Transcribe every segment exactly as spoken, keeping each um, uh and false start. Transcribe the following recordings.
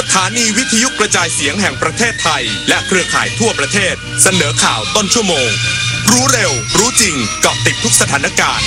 ถานีวิทยุกระจายเสียงแห่งประเทศไทยและเครือข่ายทั่วประเทศเสนอข่าวต้นชั่วโมงรู้เร็วรู้จริงเกาะติดทุกสถานการณ์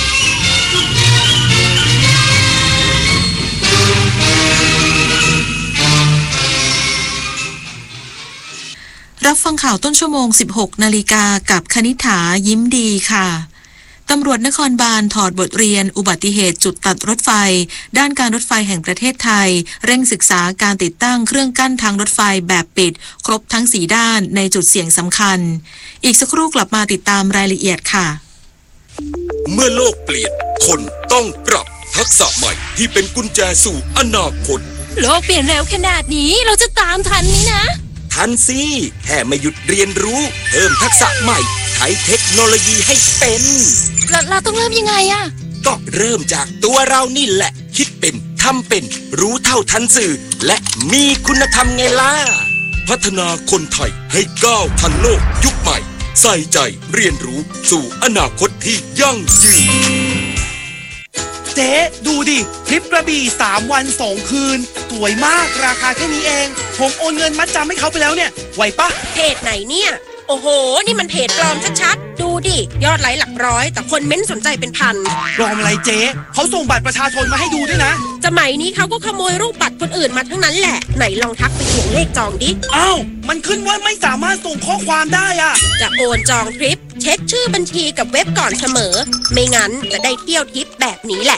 รับฟังข่าวต้นชั่วโมง สิบหกนาฬิกากับคณิษฐายิ้มดีค่ะตำรวจนครบาลถอดบทเรียนอุบัติเหตุจุดตัดรถไฟด้านการรถไฟแห่งประเทศไทยเร่งศึกษาการติดตั้งเครื่องกั้นทางรถไฟแบบปิดครบทั้งสี่ด้านในจุดเสี่ยงสำคัญอีกสักครู่กลับมาติดตามรายละเอียดค่ะเมื่อโลกเปลี่ยนคนต้องปรับทักษะใหม่ที่เป็นกุญแจสู่อนาคตโลกเปลี่ยนเร็วขนาดนี้เราจะตามทันไหมนะทันสิแค่ไม่หยุดเรียนรู้เพิ่มทักษะใหม่ใช้เทคโนโลยีให้เป็นเราเราต้องเริ่มยังไงอะก็เริ่มจากตัวเรานี่แหละคิดเป็นทำเป็นรู้เท่าทันสื่อและมีคุณธรรมไงล่ะพัฒนาคนไทยให้ก้าวทันโลกยุคใหม่ใส่ใจเรียนรู้สู่อนาคตที่ยั่งยืนเจ๊ดูดิทริปกระบี่สามวันสองคืนสวยมากราคาแค่นี้เองผมโอนเงินมัดจำให้เขาไปแล้วเนี่ยไหวปะเพจไหนเนี่ยโอ้โหนี่มันเพจปลอมชัดๆดูดิยอดไลค์หลักร้อยแต่คนเม้นสนใจเป็นพันปลอมอะไรเจ๊เขาส่งบัตรประชาชนมาให้ดูด้วยนะสมัยนี้เขาก็ขโมยรูปบัตรคนอื่นมาทั้งนั้นแหละไหนลองทักไปทวงเลขจองดิอ้าวมันขึ้นว่าไม่สามารถส่งข้อความได้อะจะโอนจองทริปเช็คชื่อบัญชีกับเว็บก่อนเสมอไม่งั้นจะได้เที่ยวทริปแบบนี้แหละ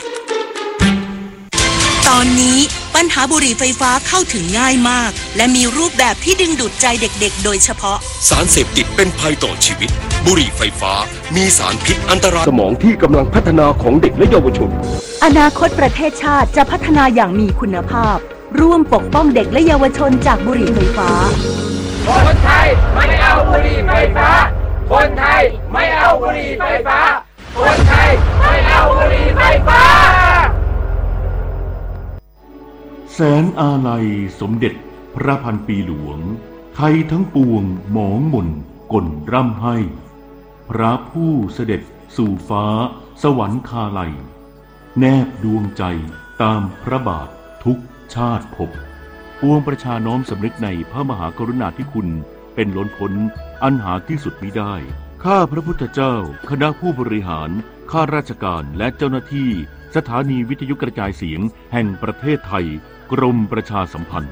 ตอนนี้ปัญหาบุหรี่ไฟฟ้าเข้าถึงง่ายมากและมีรูปแบบที่ดึงดูดใจเด็กๆโดยเฉพาะสารเสพติดเป็นภัยต่อชีวิตบุหรี่ไฟฟ้ามีสารพิษอันตรายสมองที่กำลังพัฒนาของเด็กและเยาวชนอนาคตประเทศชาติจะพัฒนาอย่างมีคุณภาพร่วมปกป้องเด็กและเยาวชนจากบุหรี่ไฟฟ้าคนไทยไม่เอาบุหรี่ไฟฟ้าคนไทยไม่เอาบุหรี่ไฟฟ้าคนไทยไม่เอาบุหรี่ไฟฟ้าแสนอาลัยสมเด็จพระพันปีหลวงไทยทั้งปวงหมองหม่นก่นร่ำให้พระผู้เสด็จสู่ฟ้าสวรรคาลัยแนบดวงใจตามพระบาททุกชาติภพปวงประชาน้อมสำนึกในพระมหากรุณาธิคุณเป็นล้นพ้นอันหาที่สุดมิได้ข้าพระพุทธเจ้าคณะผู้บริหารข้าราชการและเจ้าหน้าที่สถานีวิทยุกระจายเสียงแห่งประเทศไทยกรมประชาสัมพันธ์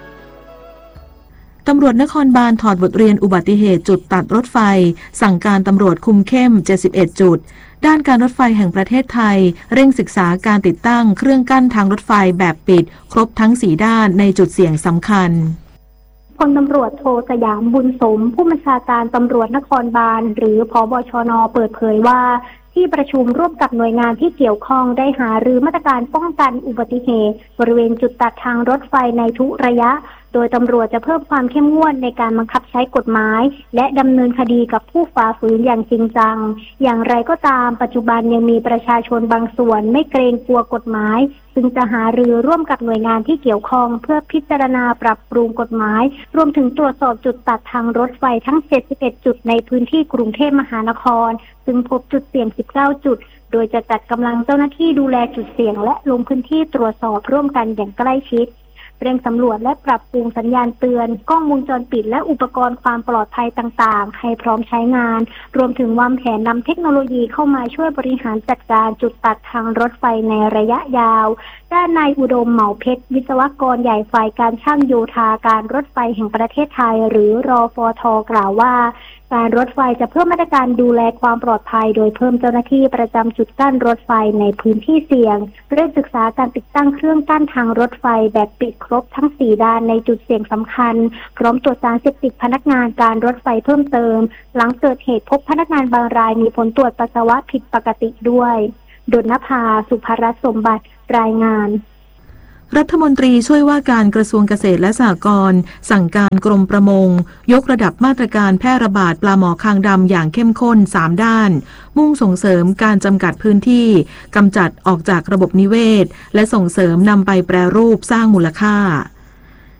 ตำรวจนครบาลถอดบทเรียนอุบัติเหตุจุดตัดรถไฟสั่งการตำรวจคุมเข้มเจ็ดสิบเอ็ดจุดด้านการรถไฟแห่งประเทศไทยเร่งศึกษาการติดตั้งเครื่องกั้นทางรถไฟแบบปิดครบทั้งสี่ด้านในจุดเสี่ยงสำคัญพลตำรวจโทสยามบุญสมผู้บัญชาการตำรวจนครบาลหรือผบชน.เปิดเผยว่าที่ประชุมร่วมกับหน่วยงานที่เกี่ยวข้องได้หารือมาตรการป้องกันอุบัติเหตุบริเวณจุดตัดทางรถไฟในทุกระยะโดยตำรวจจะเพิ่มความเข้มงวดในการบังคับใช้กฎหมายและดำเนินคดีกับผู้ฝ่าฝืนอย่างจริงจังอย่างไรก็ตามปัจจุบันยังมีประชาชนบางส่วนไม่เกรงกลัวกฎหมายซึ่งจะหารือร่วมกับหน่วยงานที่เกี่ยวข้องเพื่อพิจารณาปรับปรุงกฎหมายรวมถึงตรวจสอบจุดตัดทางรถไฟทั้งเจ็ดสิบเอ็ดจุดในพื้นที่กรุงเทพมหานครซึ่งพบจุดเสี่ยงสิบเก้าจุดโดยจะจัดกำลังเจ้าหน้าที่ดูแลจุดเสี่ยงและลงพื้นที่ตรวจสอบร่วมกันอย่างใกล้ชิดเร่งสำรวจและปรับปรุงสัญญาณเตือนกล้องวงจรปิดและอุปกรณ์ความปลอดภัยต่างๆให้พร้อมใช้งานรวมถึงวางแผนนำเทคโนโลยีเข้ามาช่วยบริหารจัดการจุดตัดทางรถไฟในระยะยาวด้านนายอุดมเหมาเพชรวิศวกรใหญ่ฝ่ายการช่างโยธาการรถไฟแห่งประเทศไทยหรือรฟท.กล่าวว่าการรถไฟจะเพิ่มมาตรการดูแลความปลอดภัยโดยเพิ่มเจ้าหน้าที่ประจำจุดกั้นรถไฟในพื้นที่เสี่ยงเร่งศึกษาการติดตั้งเครื่องกั้นทางรถไฟแบบปิดครบทั้งสี่ด้านในจุดเสี่ยงสำคัญพร้อมตรวจสารเสพติดพนักงานการรถไฟเพิ่มเติมหลังเกิดเหตุพบพนักงานบางรายมีผลตรวจปัสสาวะผิดปกติด้วยดลนภาสุภรัตน์สมบัติรายงานรัฐมนตรีช่วยว่าการกระทรวงเกษตรและสหกรณ์สั่งการกรมประมงยกระดับมาตรการแพร่ระบาดปลาหมอคางดำอย่างเข้มข้นสามด้านมุ่งส่งเสริมการจำกัดพื้นที่กำจัดออกจากระบบนิเวศและส่งเสริมนำไปแปรรูปสร้างมูลค่า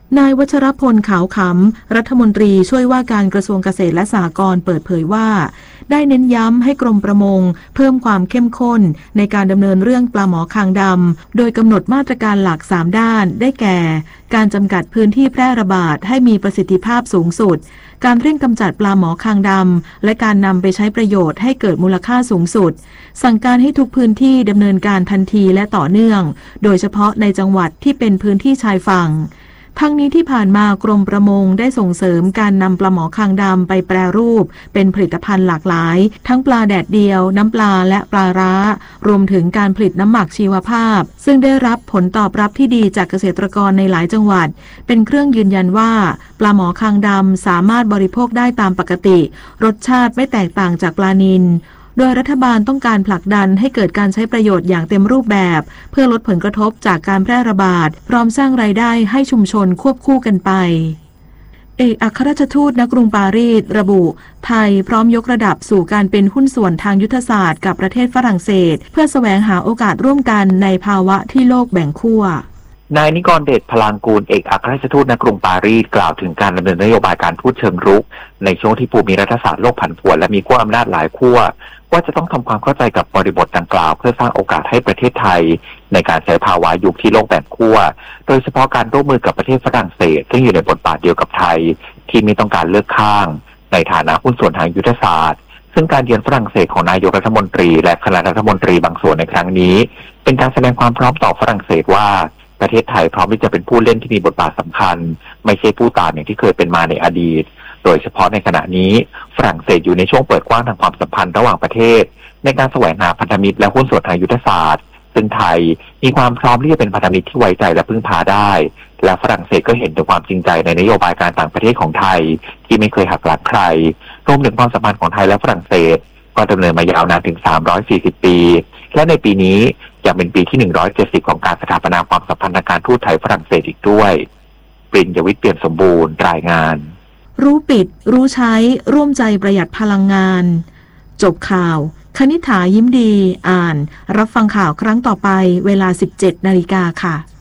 นายวัชรพลขาวขำรัฐมนตรีช่วยว่าการกระทรวงเกษตรและสหกรณ์เปิดเผยว่าได้เน้นย้ำให้กรมประมงเพิ่มความเข้มข้นในการดำเนินเรื่องปลาหมอคางดำโดยกำหนดมาตรการหลักสามด้านได้แก่การจำกัดพื้นที่แพร่ระบาดให้มีประสิทธิภาพสูงสุดการเร่งกำจัดปลาหมอคางดำและการนำไปใช้ประโยชน์ให้เกิดมูลค่าสูงสุดสั่งการให้ทุกพื้นที่ดำเนินการทันทีและต่อเนื่องโดยเฉพาะในจังหวัดที่เป็นพื้นที่ชายฝั่งทั้งนี้ที่ผ่านมากรมประมงได้ส่งเสริมการนำปลาหมอคางดำไปแปรรูปเป็นผลิตภัณฑ์หลากหลายทั้งปลาแดดเดียวน้ำปลาและปลาร้ารวมถึงการผลิตน้ำหมักชีวภาพซึ่งได้รับผลตอบรับที่ดีจากเกษตรกรในหลายจังหวัดเป็นเครื่องยืนยันว่าปลาหมอคางดำสามารถบริโภคได้ตามปกติรสชาติไม่แตกต่างจากปลานิลโดยรัฐบาลต้องการผลักดันให้เกิดการใช้ประโยชน์อย่างเต็มรูปแบบเพื่อลดผลกระทบจากการแพร่ระบาดพร้อมสร้างรายได้ให้ชุมชนควบคู่กันไปเอกอัครราชทูตณกรุงปารีสระบุไทยพร้อมยกระดับสู่การเป็นหุ้นส่วนทางยุทธศาสตร์กับประเทศฝรั่งเศสเพื่อแสวงหาโอกาสร่วมกันในภาวะที่โลกแบ่งขั้วนายนิกรเดชพลางกูลเอกอัครราชทูตณกรุงปารีสกล่าวถึงการดำเนินนโยบายการทูตเชิงรุกในช่วงที่ภูมิรัฐศาสตร์โลกผันผวนและมีขั้วอำนาจหลายขั้วว่าจะต้องทำความเข้าใจกับบริบทดังกล่าวเพื่อสร้างโอกาสให้ประเทศไทยในการใช้ภาวะยุคที่โลกแบ่งขั้วโดยเฉพาะการร่วมมือกับประเทศฝรั่งเศสซึ่งอยู่ในบทบาทเดียวกับไทยที่ไม่ต้องการเลือกข้างในฐานะหุ้นส่วนทางยุทธศาสตร์ซึ่งการเยือนฝรั่งเศสของนายกรัฐมนตรีและคณะรัฐมนตรีบางส่วนในครั้งนี้เป็นการแสดงความพร้อมต่อฝรั่งเศสว่าประเทศไทยพร้อมที่จะเป็นผู้เล่นที่มีบทบาทสำคัญไม่ใช่ผู้ตามอย่างที่เคยเป็นมาในอดีตโดยเฉพาะในขณะนี้ฝรั่งเศสอยู่ในช่วงเปิดกว้างทางความสัมพันธ์ระหว่างประเทศในการแสวงหาพันธมิตรและหุ้นส่วนทางยุทธศาสตร์ซึ่งไทยมีความพร้อมที่จะเป็นพันธมิตรที่ไว้ใจและพึ่งพาได้และฝรั่งเศสก็เห็นถึงความจริงใจในนโยบายการต่างประเทศของไทยที่ไม่เคยหักหลังใครรวมถึงความสัมพันธ์ของไทยและฝรั่งเศสก็ดำเนินมายาวนานถึงสามร้อยสี่สิบปีและในปีนี้ยังเป็นปีที่หนึ่งร้อยเจ็ดสิบของการสถาปนาความสัมพันธ์ทางการทูตไทยฝรั่งเศสอีกด้วยปริญญวิทย์เปี่ยมสมบูรณ์รายงานรู้ปิดรู้ใช้ร่วมใจประหยัดพลังงานจบข่าวคณิษฐายิ้มดีอ่านรับฟังข่าวครั้งต่อไปเวลา สิบเจ็ดนาฬิกา ค่ะ